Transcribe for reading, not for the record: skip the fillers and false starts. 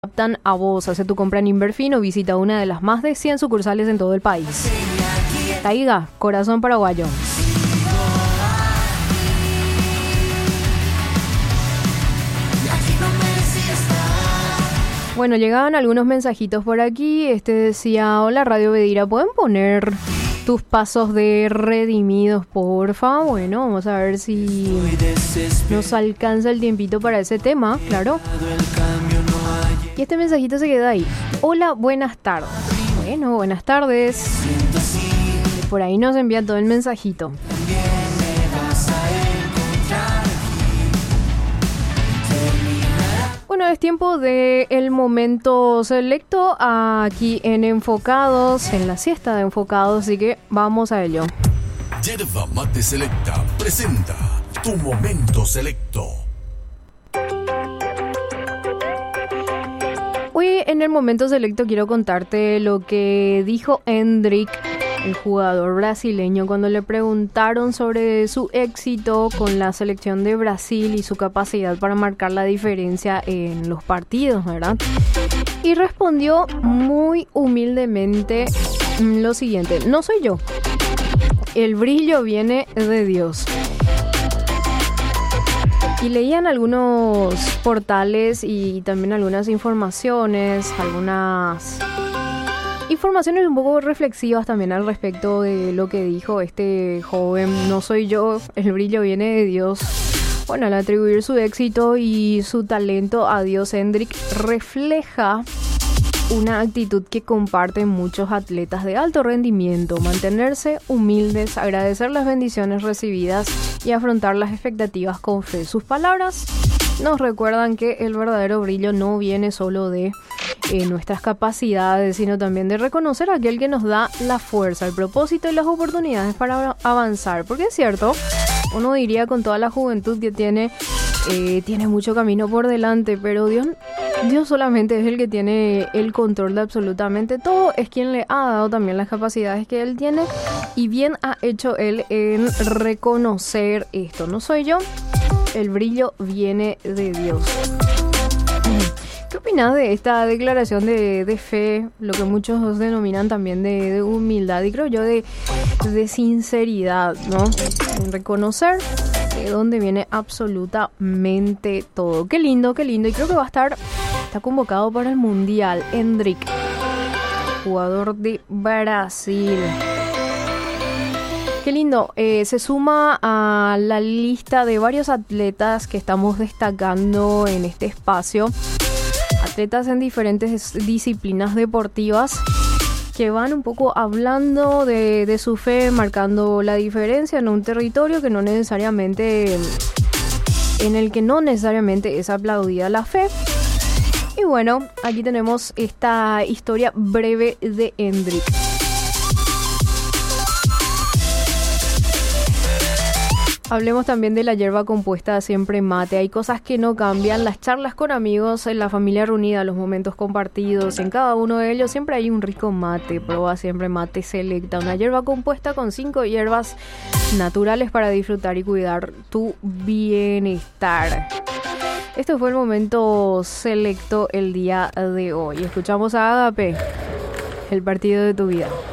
adaptan a vos. Hace tu compra en Inverfin o visita una de las más de 100 sucursales en todo el país. Taiga, corazón paraguayo. Bueno, llegaban algunos mensajitos por aquí. Este decía: hola Radio Bedira, ¿pueden poner tus pasos de redimidos, porfa? Bueno, vamos a ver si nos alcanza el tiempito para ese tema, claro. Y este mensajito se queda ahí. Hola, buenas tardes. Bueno, buenas tardes. Por ahí nos envía todo el mensajito. Bueno, es tiempo del momento selecto aquí en Enfocados, en la siesta de Enfocados, así que vamos a ello. Yerba Mate Selecta presenta tu momento selecto. Hoy en el momento selecto quiero contarte lo que dijo Endrick, el jugador brasileño, cuando le preguntaron sobre su éxito con la selección de Brasil y su capacidad para marcar la diferencia en los partidos, ¿verdad? Y respondió muy humildemente lo siguiente: no soy yo, el brillo viene de Dios. Y leían algunos portales y también algunas informaciones un poco reflexivas también al respecto de lo que dijo este joven: no soy yo, el brillo viene de Dios. Bueno, al atribuir su éxito y su talento a Dios, Endrick refleja una actitud que comparten muchos atletas de alto rendimiento: mantenerse humildes, agradecer las bendiciones recibidas y afrontar las expectativas con fe. Sus palabras nos recuerdan que el verdadero brillo no viene solo de nuestras capacidades, sino también de reconocer a aquel que nos da la fuerza, el propósito y las oportunidades para avanzar. Porque es cierto, uno diría con toda la juventud que tiene mucho camino por delante, pero Dios solamente es el que tiene el control de absolutamente todo, es quien le ha dado también las capacidades que él tiene, y bien ha hecho él en reconocer esto: no soy yo, el brillo viene de Dios. ¿Qué opinas de esta declaración de fe, lo que muchos denominan también de humildad y creo yo de sinceridad, ¿no? En reconocer de dónde viene absolutamente todo. Qué lindo, y creo que está convocado para el Mundial. Endrick, jugador de Brasil. Qué lindo, se suma a la lista de varios atletas que estamos destacando en este espacio. Atletas en diferentes disciplinas deportivas que van un poco hablando de su fe, marcando la diferencia en un territorio en el que no necesariamente es aplaudida la fe. Y bueno, aquí tenemos esta historia breve de Endrick. Hablemos también de la hierba compuesta Siempre Mate. Hay cosas que no cambian: las charlas con amigos, en la familia reunida, los momentos compartidos. En cada uno de ellos siempre hay un rico mate. Prueba Siempre Mate Selecta, una hierba compuesta con 5 hierbas naturales para disfrutar y cuidar tu bienestar. Este fue el momento selecto el día de hoy. Escuchamos a Agape, el partido de tu vida.